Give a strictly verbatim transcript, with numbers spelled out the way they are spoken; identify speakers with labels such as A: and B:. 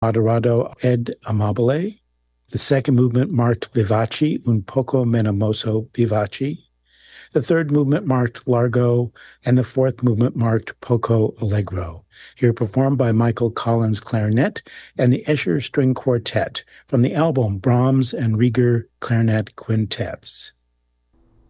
A: Moderato ed amabile. The second movement marked vivaci, un poco meno mosso vivaci. The third movement marked largo, and the fourth movement marked poco allegro. Here performed by Michael Collins clarinet and the Escher String Quartet from the album Brahms and Rieger Clarinet Quintets.